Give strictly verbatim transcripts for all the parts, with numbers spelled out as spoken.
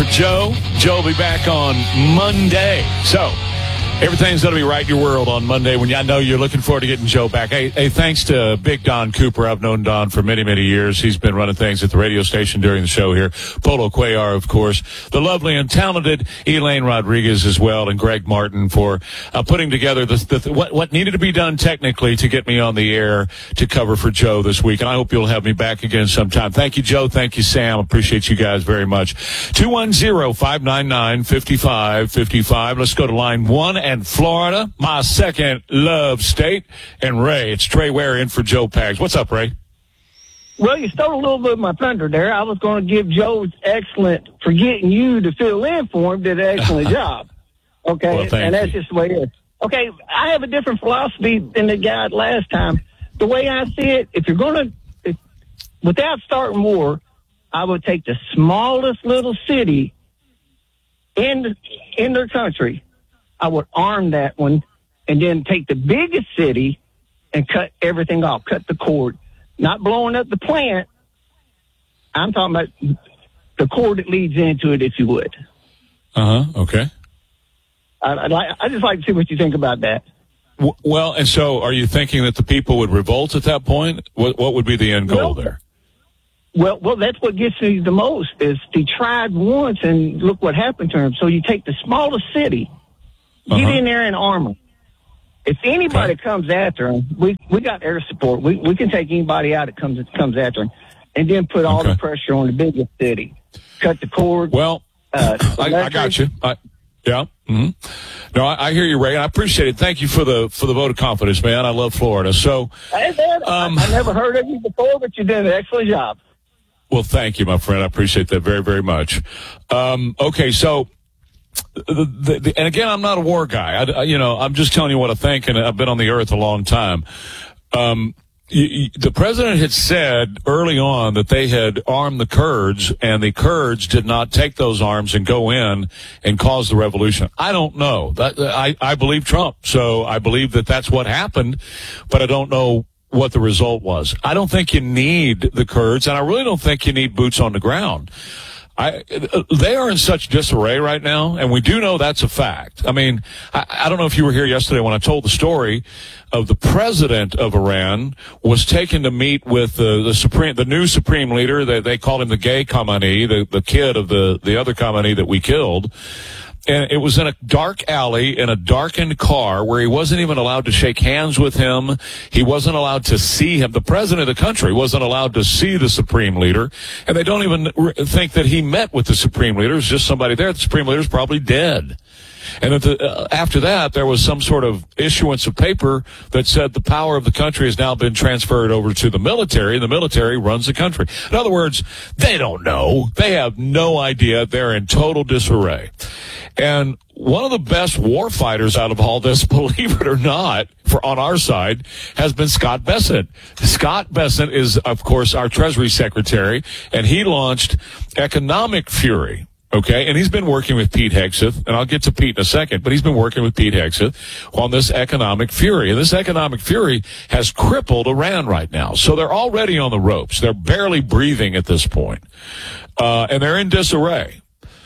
for Joe. Joe will be back on Monday. So, everything's going to be right in your world on Monday when I know you're looking forward to getting Joe back. Hey, hey, thanks to Big Don Cooper. I've known Don for many, many years. He's been running things at the radio station during the show here. Polo Cuellar, of course. The lovely and talented Elaine Rodriguez as well, and Greg Martin for uh, putting together the, the, what, what needed to be done technically to get me on the air to cover for Joe this week. And I hope you'll have me back again sometime. Thank you, Joe. Thank you, Sam. Appreciate you guys very much. two one zero, five nine nine, five five five five. Let's go to line one. And Florida, my second love state. And Ray, it's Trey Ware in for Joe Pags. What's up, Ray? Well, you stole a little bit of my thunder there. I was going to give Joe's excellent for getting you to fill in for him, did an excellent job. Okay, well, and that's you. just the way it is. Okay, I have a different philosophy than the guy last time. The way I see it, if you're going to, without starting war, I would take the smallest little city in in their country. I would arm that one and then take the biggest city and cut everything off, cut the cord. Not blowing up the plant. I'm talking about the cord that leads into it, if you would. Uh-huh, okay. I, I'd like, I just like to see what you think about that. W- well, and so are you thinking that the people would revolt at that point? What, what would be the end goal well, there? Well, well, that's what gets me the most is they tried once and look what happened to them. So you take the smallest city, get Uh-huh. in there and arm them. If anybody Okay. comes after them, we we got air support. We we can take anybody out that comes comes after them, and then put all Okay. the pressure on the biggest city. Cut the cord. Well, uh, I, I got you. I, yeah. Mm-hmm. No, I, I hear you, Ray. And I appreciate it. Thank you for the for the vote of confidence, man. I love Florida. So, Hey, man, um, I, I never heard of you before, but you did an excellent job. well, thank you, my friend. I appreciate that very, very much. Um, okay, so. The, the, the, and again, I'm not a war guy. I, I, you know, I'm just telling you what I think, and I've been on the earth a long time. Um, you, you, the president had said early on that they had armed the Kurds, and the Kurds did not take those arms and go in and cause the revolution. I don't know. That, I, I believe Trump, so I believe that that's what happened, but I don't know what the result was. I don't think you need the Kurds, and I really don't think you need boots on the ground. I, they are in such disarray right now, and we do know that's a fact. I mean, I, I don't know if you were here yesterday when I told the story of the president of Iran was taken to meet with the, the supreme, the new supreme leader. They, they called him the gay Khamenei, the, the kid of the, the other Khamenei that we killed. And it was in a dark alley in a darkened car where he wasn't even allowed to shake hands with him. He wasn't allowed to see him. The president of the country wasn't allowed to see the supreme leader. And they don't even think that he met with the supreme leader. It was just somebody there. The supreme leader's probably dead. And at the, uh, after that, there was some sort of issuance of paper that said the power of the country has now been transferred over to the military, and the military runs the country. In other words, they don't know. They have no idea. They're in total disarray. And one of the best war fighters out of all this, believe it or not, for on our side, has been Scott Bessent. Scott Bessent is, of course, our Treasury Secretary, and he launched Economic Fury. Okay, and he's been working with Pete Hegseth, and I'll get to Pete in a second, but he's been working with Pete Hegseth on this economic fury. And this economic fury has crippled Iran right now. So they're already on the ropes. They're barely breathing at this point. Uh, and they're in disarray.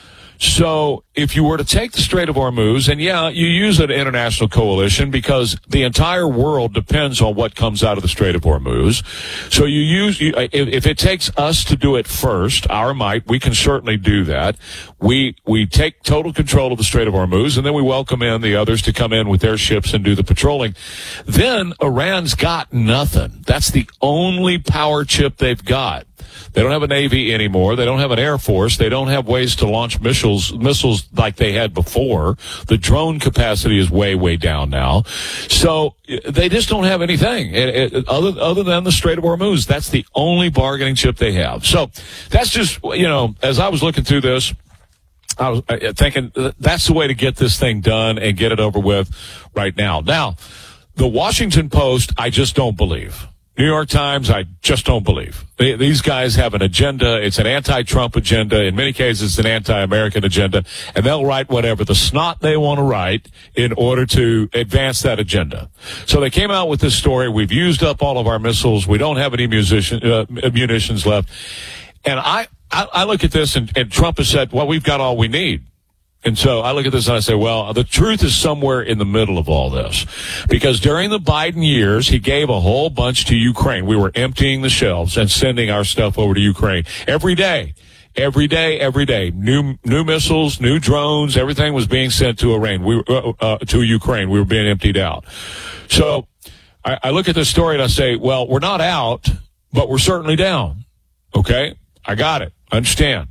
So if you were to take the Strait of Hormuz, and yeah, you use an international coalition because the entire world depends on what comes out of the Strait of Hormuz. So you use, you, if, if it takes us to do it first, our might, we can certainly do that. We, we take total control of the Strait of Hormuz, and then we welcome in the others to come in with their ships and do the patrolling. Then Iran's got nothing. That's the only power chip they've got. They don't have a Navy anymore. They don't have an Air Force. They don't have ways to launch missiles, missiles like they had before. The drone capacity is way, way down now. So they just don't have anything it, it, other, other than the Strait of Hormuz. That's the only bargaining chip they have. So that's just, you know, as I was looking through this, I was thinking that's the way to get this thing done and get it over with right now. Now, the Washington Post, I just don't believe. New York Times, I just don't believe. They, these guys have an agenda. It's an anti-Trump agenda. In many cases, it's an anti-American agenda. And they'll write whatever the snot they want to write in order to advance that agenda. So they came out with this story. We've used up all of our missiles. We don't have any musician, uh, munitions left. And I, I, I look at this, and, and Trump has said, well, we've got all we need. And so I look at this and I say, well, the truth is somewhere in the middle of all this. Because during the Biden years, he gave a whole bunch to Ukraine. We were emptying the shelves and sending our stuff over to Ukraine every day. Every day, every day, new new missiles, new drones, everything was being sent to Iran. We uh, uh, to Ukraine. We were being emptied out. So I, I look at this story and I say, well, we're not out, but we're certainly down. Okay, I got it. I understand.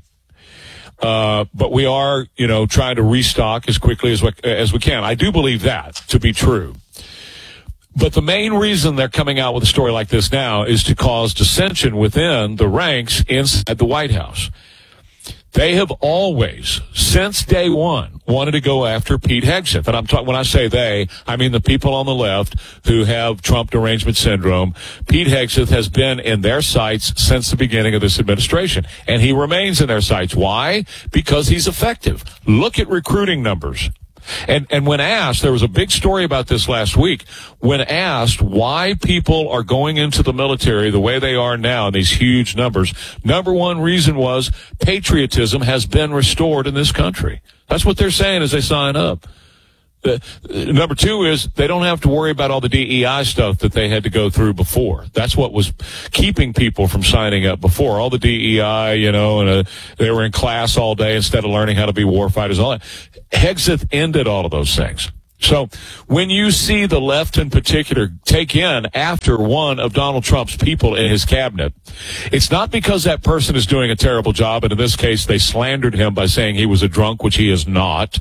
Uh, but we are, you know, trying to restock as quickly as we, as we can. I do believe that to be true. But the main reason they're coming out with a story like this now is to cause dissension within the ranks inside the White House. They have always, since day one, wanted to go after Pete Hegseth. And I'm talking, when I say they, I mean the people on the left who have Trump derangement syndrome. Pete Hegseth has been in their sights since the beginning of this administration. And he remains in their sights. Why? Because he's effective. Look at recruiting numbers. And and when asked, there was a big story about this last week, when asked why people are going into the military the way they are now in these huge numbers, number one reason was patriotism has been restored in this country. That's what they're saying as they sign up. The, number two is they don't have to worry about all the D E I stuff that they had to go through before. That's what was keeping people from signing up before. All the D E I, you know, and uh, they were in class all day instead of learning how to be warfighters. All that. Hegseth ended all of those things. So when you see the left in particular take in after one of Donald Trump's people in his cabinet, it's not because that person is doing a terrible job, and in this case they slandered him by saying he was a drunk, which he is not.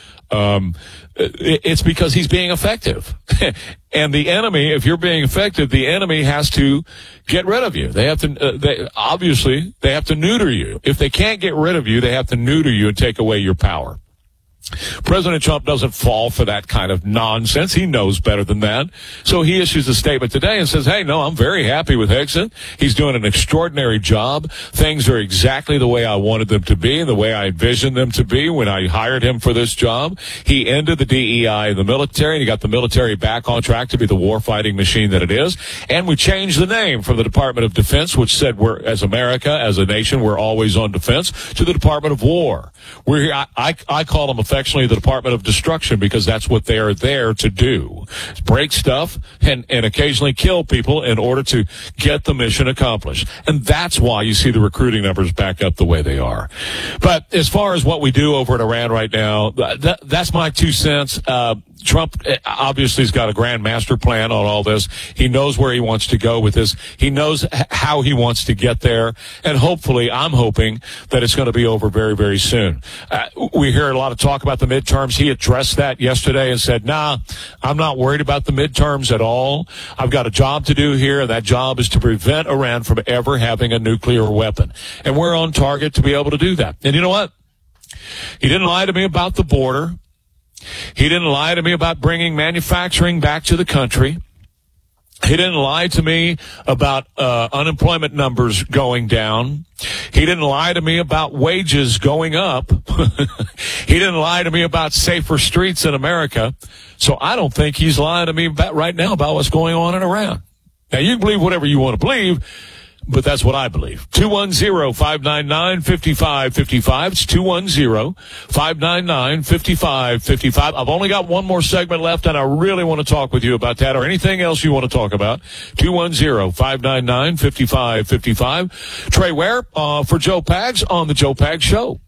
Um, it's because he's being effective. And the enemy, if you're being effective, the enemy has to get rid of you. They have to, uh, they, obviously, they have to neuter you. If they can't get rid of you, they have to neuter you and take away your power. President Trump doesn't fall for that kind of nonsense. He knows better than that. So he issues a statement today and says, hey, no, I'm very happy with Hegseth. He's doing an extraordinary job. Things are exactly the way I wanted them to be and the way I envisioned them to be when I hired him for this job. He ended the D E I in the military, and he got the military back on track to be the war-fighting machine that it is. And we changed the name from the Department of Defense, which said we're, as America, as a nation, we're always on defense, to the Department of War. We're here, I, I, I call them effectively Actually, the Department of Destruction, because that's what they're there to do. Break stuff and, and occasionally kill people in order to get the mission accomplished. And that's why you see the recruiting numbers back up the way they are. But as far as what we do over in Iran right now, that, that's my two cents. Uh, Trump obviously has got a grand master plan on all this. He knows where he wants to go with this. He knows how he wants to get there. And hopefully, I'm hoping that it's going to be over very, very soon. Uh, we hear a lot of talk about the midterms. He addressed that yesterday and said, nah, I'm not worried about the midterms at all. I've got a job to do here, and that job is to prevent Iran from ever having a nuclear weapon. And we're on target to be able to do that. And you know what? He didn't lie to me about the border. He didn't lie to me about bringing manufacturing back to the country. He didn't lie to me about uh, unemployment numbers going down. He didn't lie to me about wages going up. He didn't lie to me about safer streets in America. So I don't think he's lying to me about right now about what's going on in Iran. Now, you can believe whatever you want to believe, but that's what I believe. two one zero, five nine nine, five five five five. It's two one zero, five nine nine, five five five five. I've only got one more segment left, and I really want to talk with you about that or anything else you want to talk about. two one zero, five nine nine, five five five five. Trey Ware uh, for Joe Pags on The Joe Pags Show.